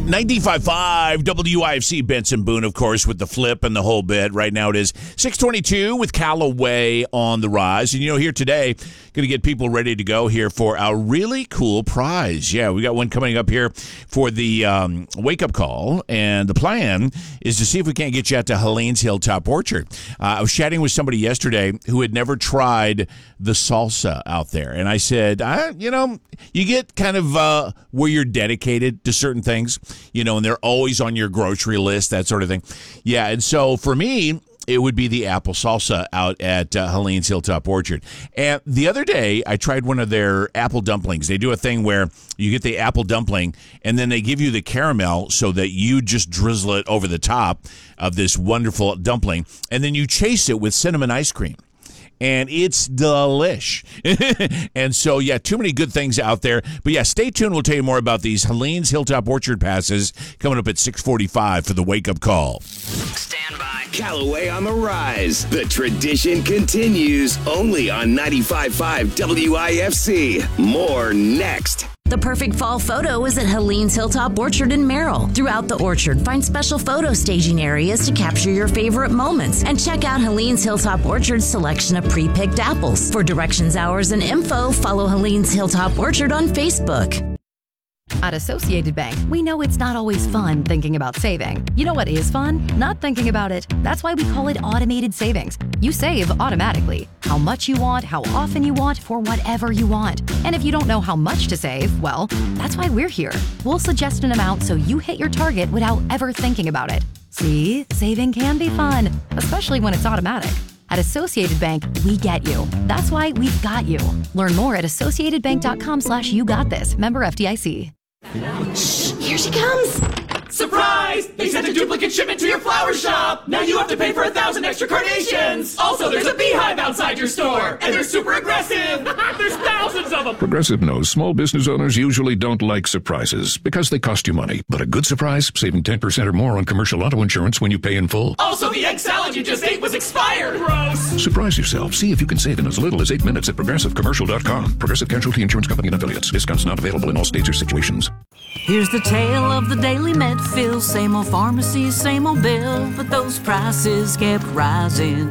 95.5 WIFC Benson Boone, of course, with the flip and the whole bit. Right now it is 622 with Callaway on the rise. And, here today, going to get people ready to go here for our really cool prize. Yeah, we got one coming up here for the wake-up call. And the plan is to see if we can't get you out to Helene's Hilltop Orchard. I was chatting with somebody yesterday who had never tried the salsa out there. And I said, you get kind of where you're dedicated to certain things. And they're always on your grocery list, that sort of thing. Yeah, and so for me, it would be the apple salsa out at Helene's Hilltop Orchard. And the other day, I tried one of their apple dumplings. They do a thing where you get the apple dumpling, and then they give you the caramel so that you just drizzle it over the top of this wonderful dumpling, and then you chase it with cinnamon ice cream. And it's delish. And so, too many good things out there. But stay tuned. We'll tell you more about these Helene's Hilltop Orchard passes coming up at 6:45 for the wake-up call. Stand by. Callaway on the rise. The tradition continues only on 95.5 WIFC. More next. The perfect fall photo is at Helene's Hilltop Orchard in Merrill. Throughout the orchard, find special photo staging areas to capture your favorite moments. And check out Helene's Hilltop Orchard's selection of pre-picked apples. For directions, hours, and info, follow Helene's Hilltop Orchard on Facebook. At Associated Bank, we know it's not always fun thinking about saving. You know what is fun? Not thinking about it. That's why we call it automated savings. You save automatically. How much you want, how often you want, for whatever you want. And if you don't know how much to save, well, that's why we're here. We'll suggest an amount so you hit your target without ever thinking about it. See, saving can be fun, especially when it's automatic. At Associated Bank, we get you. That's why we've got you. Learn more at associatedbank.com/YouGotThis. Member FDIC. Shh, here she comes. Surprise! They sent a duplicate shipment to your flower shop! Now you have to pay for 1,000 extra carnations! Also, there's a beehive outside your store! And they're super aggressive! There's thousands of them! Progressive knows small business owners usually don't like surprises because they cost you money. But a good surprise, saving 10% or more on commercial auto insurance when you pay in full. Also, the egg salad you just ate was expired! Gross! Surprise yourself. See if you can save in as little as 8 minutes at ProgressiveCommercial.com. Progressive Casualty Insurance Company and Affiliates. Discounts not available in all states or situations. Here's the tale of the daily med fill. Same old pharmacy, same old bill, but those prices kept rising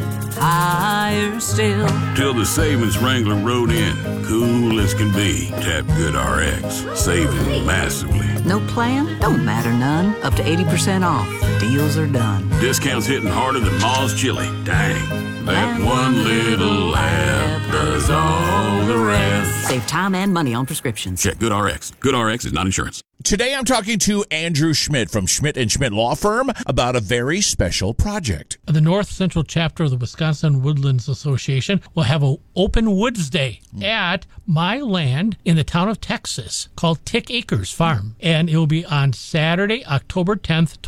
higher still. Till the savings wrangler rode in, cool as can be. Tap GoodRx, saving massively. No plan? Don't matter none. Up to 80% off. Deals are done. Discounts hitting harder than Ma's chili. Dang. That one little app does all the rest. Save time and money on prescriptions. Check GoodRx. GoodRx is not insurance. Today I'm talking to Andrew Schmidt from Schmidt & Schmidt Law Firm about a very special project. The North Central chapter of the Wisconsin Woodlands Association will have an open woods day at my land in the town of Texas called Tick Acres Farm. And it will be on Saturday, October 10th,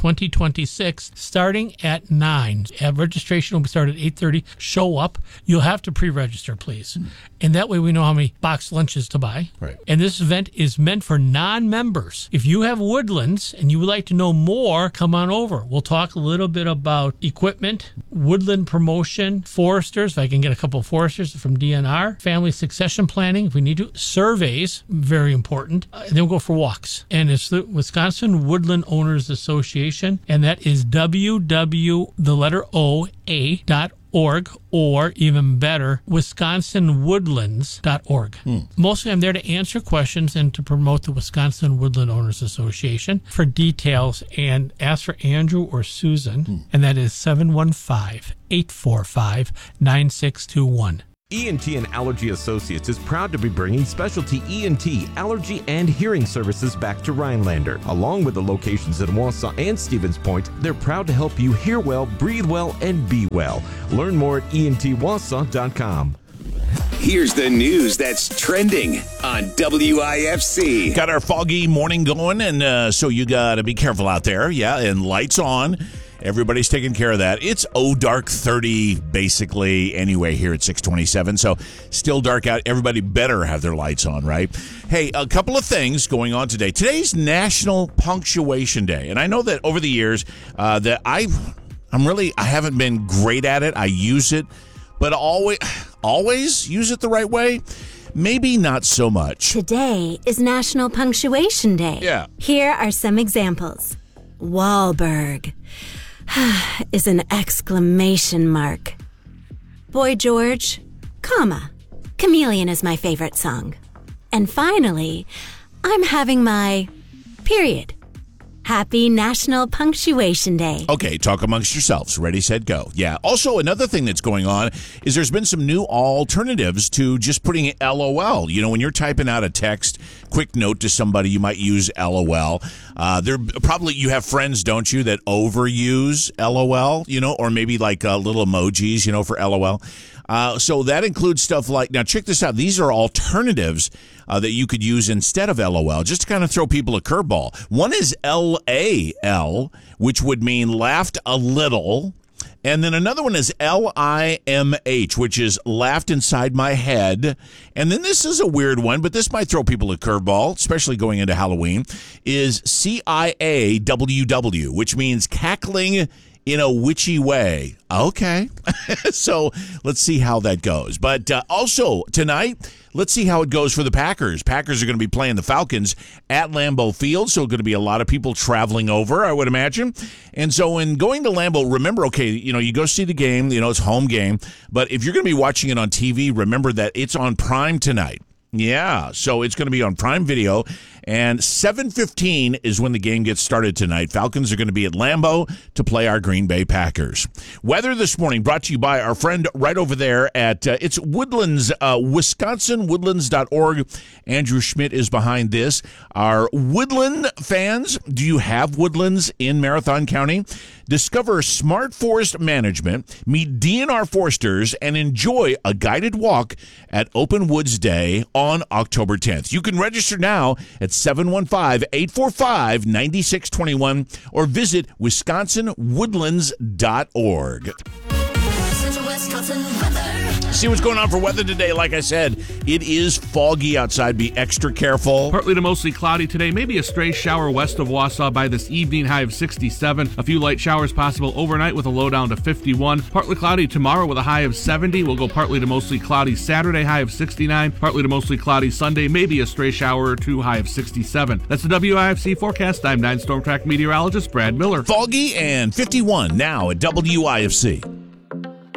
2026, starting at 9. Registration will be started at 8:30. Show up. You'll have to pre-register, please. And that way we know how many boxed lunches to buy. Right. And this event is meant for non-members. If you have woodlands and you would like to know more, come on over. We'll talk a little bit about equipment, woodland promotion, foresters, if I can get a couple of foresters from DNR, family succession planning, if we need to, surveys, very important, and then we'll go for walks. And it's the Wisconsin Woodland Owners Association, and that is www.org, or even better, wisconsinwoodlands.org. Mostly I'm there to answer questions and to promote the Wisconsin Woodland Owners Association. For details, and ask for Andrew or Susan, and that is 715-845-9621. ENT and Allergy Associates is proud to be bringing specialty ENT, allergy, and hearing services back to Rhinelander. Along with the locations in Wausau and Stevens Point, they're proud to help you hear well, breathe well, and be well. Learn more at entwausau.com. Here's the news that's trending on WIFC. Got our foggy morning going, and so you got to be careful out there. Yeah, and lights on. Everybody's taking care of that. It's dark 30 basically anyway here at 627, so still dark out. Everybody better have their lights on, right? Hey, a couple of things going on today. Today's National Punctuation Day, and I know that over the years that I haven't been great at it. I use it, but always use it the right way. maybe not so much. Today is National Punctuation Day. Yeah. Here are some examples. Wahlberg is an exclamation mark. Boy George, comma. Chameleon is my favorite song. And finally, I'm having my period. Happy National Punctuation Day. Okay, talk amongst yourselves. Ready, set, go. Yeah. Also, another thing that's going on is there's been some new alternatives to just putting LOL. You know, when you're typing out a text, quick note to somebody, you might use LOL. You have friends, don't you, that overuse LOL, you know, or maybe like little emojis, you know, for LOL. So that includes stuff like, now check this out. These are alternatives that you could use instead of LOL, just to kind of throw people a curveball. One is LAL, which would mean laughed a little. And then another one is LIMH, which is laughed inside my head. And then this is a weird one, but this might throw people a curveball, especially going into Halloween, is CIAWW, which means cackling in a witchy way. Okay. So let's see how that goes. But also tonight, let's see how it goes for the Packers. Packers are going to be playing the Falcons at Lambeau Field, so going to be a lot of people traveling over, I would imagine. And so in going to Lambeau, remember, okay, you know, you go see the game, you know, it's home game. But if you're going to be watching it on TV, remember that it's on Prime tonight. Yeah, so it's going to be on Prime Video, and 7:15 is when the game gets started tonight. Falcons are going to be at Lambeau to play our Green Bay Packers. Weather this morning brought to you by our friend right over there at, it's Woodlands, WisconsinWoodlands.org. Andrew Schmidt is behind this. Our Woodland fans, do you have Woodlands in Marathon County? Discover smart forest management, meet DNR foresters, and enjoy a guided walk at Open Woods Day on October 10th. You can register now at 715-845-9621 or visit WisconsinWoodlands.org. See what's going on for weather today. Like I said, it is foggy outside. Be extra careful. Partly to mostly cloudy today. Maybe a stray shower west of Wausau by this evening, high of 67. A few light showers possible overnight with a low down to 51. Partly cloudy tomorrow with a high of 70. We'll go partly to mostly cloudy Saturday, high of 69. Partly to mostly cloudy Sunday. Maybe a stray shower or two, high of 67. That's the WIFC forecast. I'm 9 Storm Track meteorologist Brad Miller. Foggy and 51 now at WIFC.